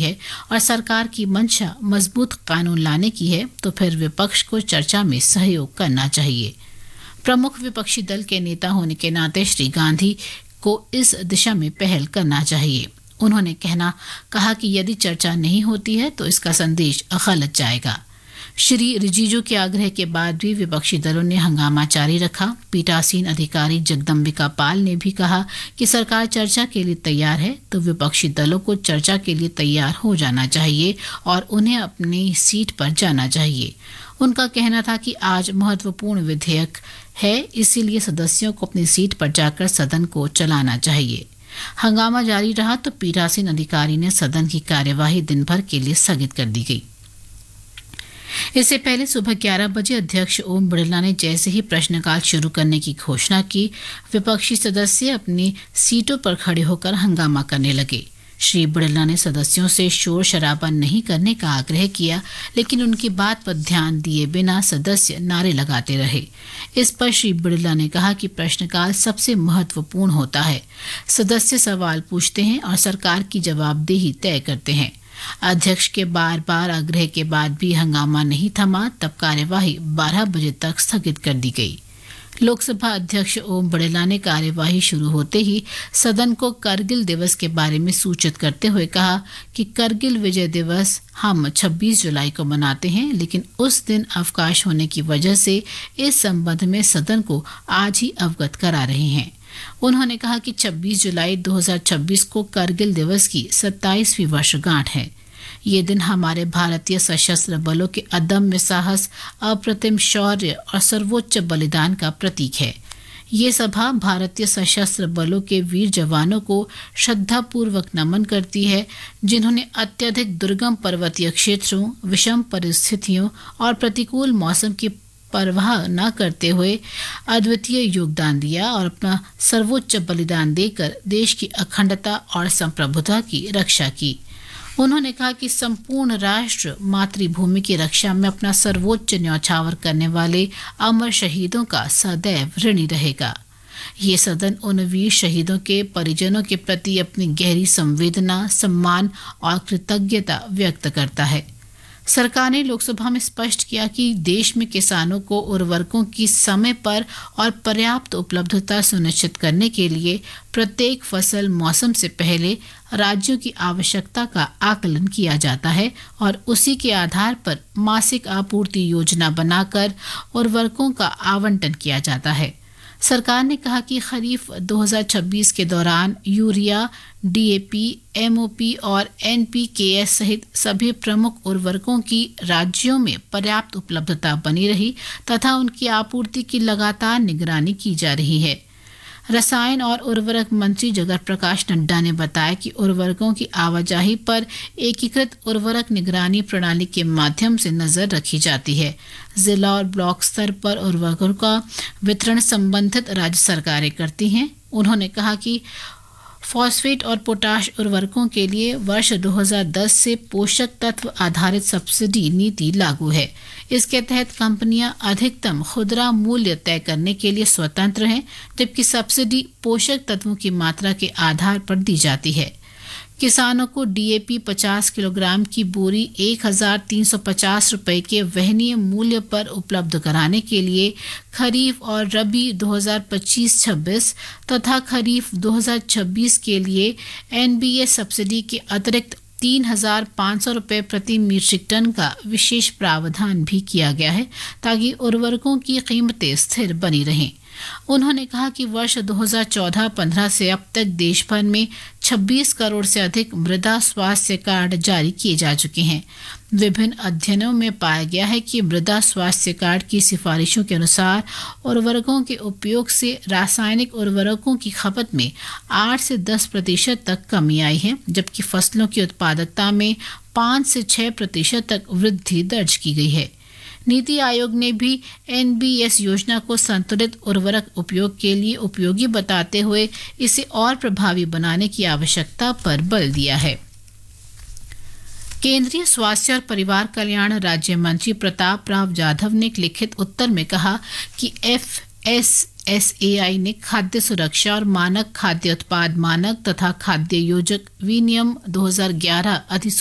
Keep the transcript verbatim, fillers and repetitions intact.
है और सरकार की मंशा मजबूत कानून लाने की है तो फिर विपक्ष को चर्चा में सहयोग करना चाहिए। प्रमुख विपक्षी दल के नेता होने के नाते श्री गांधी को इस दिशा में पहल करना चाहिए। उन्होंने कहना कहा कि यदि चर्चा नहीं होती है तो इसका संदेश गलत जाएगा। श्री रिजिजू के आग्रह के बाद भी विपक्षी दलों ने हंगामा जारी रखा। पीठासीन अधिकारी जगदम्बिका पाल ने भी कहा कि सरकार चर्चा के लिए तैयार है तो विपक्षी दलों को चर्चा के लिए तैयार हो जाना चाहिए और उन्हें अपनी सीट पर जाना चाहिए। उनका कहना था कि आज महत्वपूर्ण विधेयक है, इसीलिए सदस्यों को अपनी सीट पर जाकर सदन को चलाना चाहिए। हंगामा जारी रहा तो पीठासीन अधिकारी ने सदन की कार्यवाही दिन भर के लिए स्थगित कर दी गई। इससे पहले सुबह ग्यारह बजे अध्यक्ष ओम बिरला ने जैसे ही प्रश्नकाल शुरू करने की घोषणा की, विपक्षी सदस्य अपनी सीटों पर खड़े होकर हंगामा करने लगे। श्री बिरला ने सदस्यों से शोर शराबा नहीं करने का आग्रह किया, लेकिन उनकी बात पर ध्यान दिए बिना सदस्य नारे लगाते रहे। इस पर श्री बिरला ने कहा कि प्रश्नकाल सबसे महत्वपूर्ण होता है। सदस्य सवाल पूछते हैं और सरकार की जवाबदेही तय करते हैं। अध्यक्ष के बार बार आग्रह के बाद भी हंगामा नहीं थमा, तब कार्यवाही बारह बजे तक स्थगित कर दी गई। लोकसभा अध्यक्ष ओम बिरला ने कार्यवाही शुरू होते ही सदन को करगिल दिवस के बारे में सूचित करते हुए कहा कि करगिल विजय दिवस हम छब्बीस जुलाई को मनाते हैं, लेकिन उस दिन अवकाश होने की वजह से इस संबंध में सदन को आज ही अवगत करा रहे हैं। उन्होंने कहा कि छब्बीस जुलाई दो हज़ार छब्बीस को करगिल दिवस की सत्ताईसवीं वर्षगांठ है। ये दिन हमारे भारतीय सशस्त्र बलों के अदम्य साहस, अप्रतिम शौर्य और सर्वोच्च बलिदान का प्रतीक है। ये सभा भारतीय सशस्त्र बलों के वीर जवानों को श्रद्धापूर्वक नमन करती है, जिन्होंने अत्यधिक दुर्गम पर्वतीय क्षेत्रों, विषम परिस्थितियों और प्रतिकूल मौसम की परवाह न करते हुए अद्वितीय योगदान दिया और अपना सर्वोच्च बलिदान देकर देश की अखंडता और संप्रभुता की रक्षा की। उन्होंने कहा कि संपूर्ण राष्ट्र मातृभूमि की रक्षा में अपना सर्वोच्च न्यौछावर करने वाले अमर शहीदों का सदैव ऋणी रहेगा। ये सदन उन वीर शहीदों के परिजनों के प्रति अपनी गहरी संवेदना, सम्मान और कृतज्ञता व्यक्त करता है। सरकार ने लोकसभा में स्पष्ट किया कि देश में किसानों को उर्वरकों की समय पर और पर्याप्त उपलब्धता सुनिश्चित करने के लिए प्रत्येक फसल मौसम से पहले राज्यों की आवश्यकता का आकलन किया जाता है और उसी के आधार पर मासिक आपूर्ति योजना बनाकर उर्वरकों का आवंटन किया जाता है। सरकार ने कहा कि खरीफ दो हज़ार छब्बीस के दौरान यूरिया, डीएपी, एमओपी और एनपीकेएस सहित सभी प्रमुख उर्वरकों की राज्यों में पर्याप्त उपलब्धता बनी रही तथा उनकी आपूर्ति की लगातार निगरानी की जा रही है। रसायन और उर्वरक मंत्री जगत प्रकाश नड्डा ने बताया कि उर्वरकों की आवाजाही पर एकीकृत उर्वरक निगरानी प्रणाली के माध्यम से नजर रखी जाती है। जिला और ब्लॉक स्तर पर उर्वरकों का वितरण संबंधित राज्य सरकारें करती हैं। उन्होंने कहा कि फॉस्फेट और पोटाश उर्वरकों के लिए वर्ष दो हज़ार दस से पोषक तत्व आधारित सब्सिडी नीति लागू है। इसके तहत कंपनियां अधिकतम खुदरा मूल्य तय करने के लिए स्वतंत्र हैं, जबकि सब्सिडी पोषक तत्वों की मात्रा के आधार पर दी जाती है। किसानों को डीएपी पचास किलोग्राम की बोरी एक हज़ार तीन सौ पचास रुपए के वहनीय मूल्य पर उपलब्ध कराने के लिए खरीफ और रबी दो हज़ार पच्चीस छब्बीस तथा खरीफ दो हज़ार छब्बीस के लिए एनबीए सब्सिडी के अतिरिक्त तीन हजार पाँच सौ रुपये प्रति मीट्रिक टन का विशेष प्रावधान भी किया गया है, ताकि उर्वरकों की कीमतें स्थिर बनी रहें। उन्होंने कहा कि वर्ष दो हज़ार चौदह पंद्रह से अब तक देश भर में छब्बीस करोड़ से अधिक मृदा स्वास्थ्य कार्ड जारी किए जा चुके हैं। विभिन्न अध्ययनों में पाया गया है कि मृदा स्वास्थ्य कार्ड की सिफारिशों के अनुसार उर्वरकों के उपयोग से रासायनिक उर्वरकों की खपत में आठ से दस प्रतिशत तक कमी आई है, जबकि फसलों की उत्पादकता में पाँच से छह प्रतिशत तक वृद्धि दर्ज की गई है। नीति आयोग ने भी एनबीएस योजना को संतुलित उर्वरक उपयोग के लिए उपयोगी बताते हुए इसे और प्रभावी बनाने की आवश्यकता पर बल दिया है। केंद्रीय स्वास्थ्य और परिवार कल्याण राज्य मंत्री प्रताप राव जाधव ने एक लिखित उत्तर में कहा कि एफएसएसएआई ने खाद्य सुरक्षा और मानक खाद्य उत्पाद मानक तथा खाद्य योजक विनियम दो हज़ार ग्यारह अधिसूचना